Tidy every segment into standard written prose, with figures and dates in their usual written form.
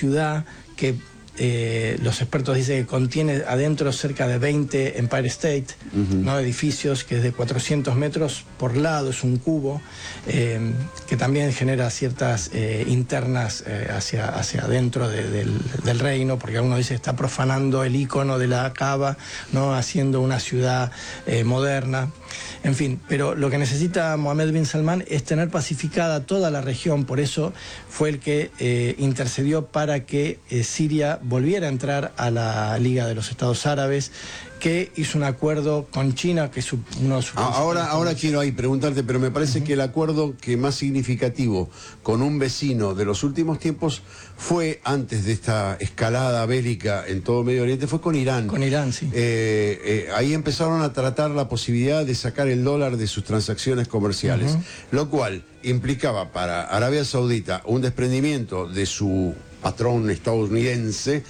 ciudad que los expertos dicen que contiene adentro cerca de 20 Empire State, ¿no? Edificios que es de 400 metros por lado, es un cubo, que también genera ciertas internas hacia adentro del reino, porque algunos dicen que está profanando el icono de la Kaaba, ¿no? Haciendo una ciudad moderna. En fin, pero lo que necesita Mohammed bin Salman es tener pacificada toda la región, por eso fue el que intercedió para que Siria volviera a entrar a la Liga de los Estados Árabes, que hizo un acuerdo con China, que es uno de sus... Ahora quiero ahí preguntarte, pero me parece que el acuerdo que más significativo con un vecino de los últimos tiempos fue, antes de esta escalada bélica en todo Medio Oriente, fue con Irán. Con Irán, sí. Ahí empezaron a tratar la posibilidad de sacar el dólar de sus transacciones comerciales, lo cual implicaba para Arabia Saudita un desprendimiento de su patrón estadounidense,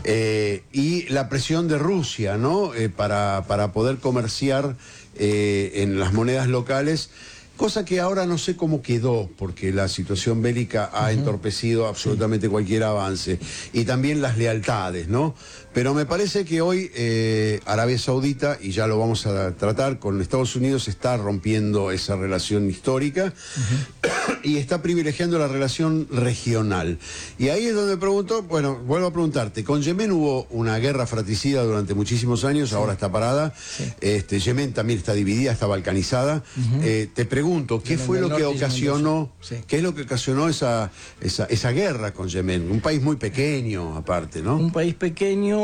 y la presión de Rusia, ¿no? Para poder comerciar en las monedas locales, cosa que ahora no sé cómo quedó, porque la situación bélica ha entorpecido absolutamente cualquier avance, y también las lealtades, ¿no? Pero me parece que hoy Arabia Saudita, y ya lo vamos a tratar, con Estados Unidos está rompiendo esa relación histórica y está privilegiando la relación regional. Y ahí es donde me pregunto, bueno, vuelvo a preguntarte, con Yemen hubo una guerra fratricida durante muchísimos años, ahora está parada, Yemen también está dividida, está balcanizada. Te pregunto, ¿qué fue lo que ocasionó, qué es lo que ocasionó esa guerra con Yemen? Un país muy pequeño, aparte, ¿no? Un país pequeño,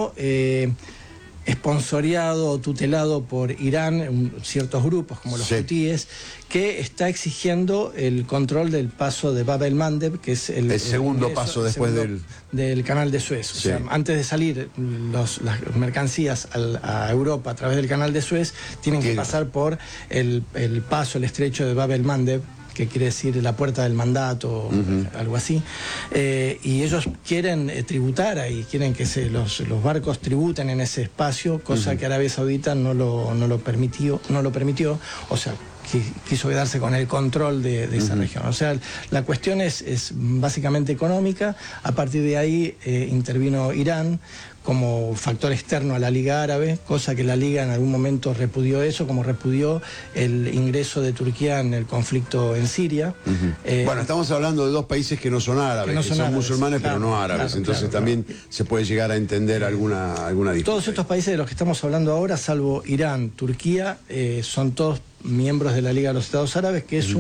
esponsoreado o tutelado por Irán, ciertos grupos como los hutíes, que está exigiendo el control del paso de Bab el-Mandeb, que es el segundo paso después del canal de Suez. O sea, antes de salir las mercancías a Europa a través del canal de Suez, tienen que pasar por el paso, el estrecho de Bab el-Mandeb, que quiere decir la puerta del mandato, algo así, y ellos quieren tributar ahí, quieren que los barcos tributen en ese espacio, cosa que Arabia Saudita no lo permitió, o sea, quiso quedarse con el control de esa región. O sea, la cuestión es básicamente económica. A partir de ahí intervino Irán como factor externo a la Liga Árabe, cosa que la Liga en algún momento repudió eso, como repudió el ingreso de Turquía en el conflicto en Siria. Bueno, estamos hablando de dos países que no son árabes, que son musulmanes, pero no árabes, entonces también se puede llegar a entender alguna disputa. Todos estos países de los que estamos hablando ahora, salvo Irán, Turquía, son todos miembros de la Liga de los Estados Árabes, que es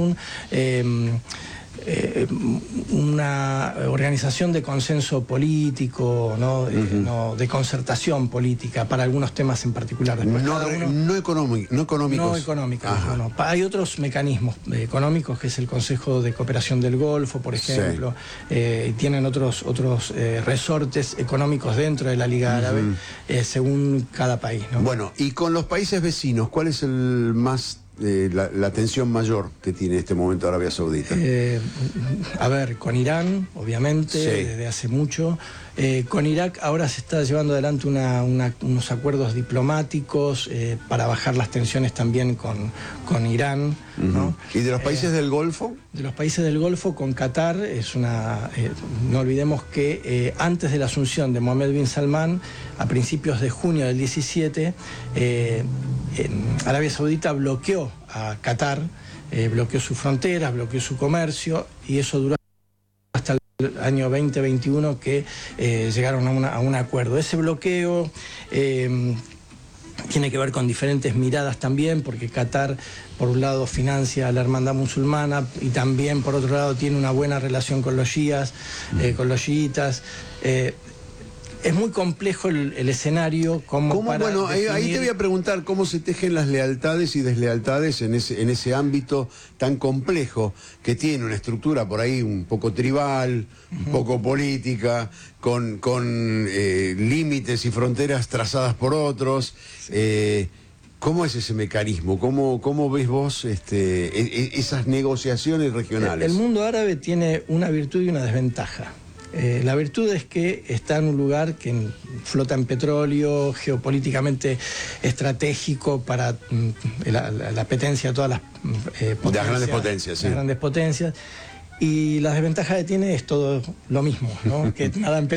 una organización de consenso político, ¿no? De concertación política para algunos temas en particular. No económicos. No económicos. No. Hay otros mecanismos económicos, que es el Consejo de Cooperación del Golfo, por ejemplo, y tienen otros resortes económicos dentro de la Liga Árabe, según cada país, ¿no? Bueno, y con los países vecinos, ¿cuál es el más... la tensión mayor que tiene en este momento Arabia Saudita? A ver, con Irán, obviamente, desde hace mucho. Con Irak ahora se está llevando adelante unos acuerdos diplomáticos para bajar las tensiones también con Irán, ¿no? ¿Y de los países del Golfo? De los países del Golfo, con Qatar, no olvidemos que antes de la asunción de Mohammed bin Salman, a principios de junio del 17, Arabia Saudita bloqueó a Qatar, bloqueó sus fronteras, bloqueó su comercio, y eso duró hasta el año 2021, que llegaron a un acuerdo. Ese bloqueo tiene que ver con diferentes miradas también, porque Qatar, por un lado, financia a la hermandad musulmana, y también, por otro lado, tiene una buena relación con los chiítas. Es muy complejo el escenario. Bueno, ahí te voy a preguntar cómo se tejen las lealtades y deslealtades en ese ámbito tan complejo, que tiene una estructura por ahí un poco tribal, un poco política, con límites y fronteras trazadas por otros. ¿Cómo es ese mecanismo? ¿Cómo ves vos esas negociaciones regionales? El mundo árabe tiene una virtud y una desventaja. La virtud es que está en un lugar que flota en petróleo, geopolíticamente estratégico para la apetencia de todas las potencias, de las grandes potencias, las grandes potencias. Y la desventaja que tiene es todo lo mismo, ¿no? Que nada en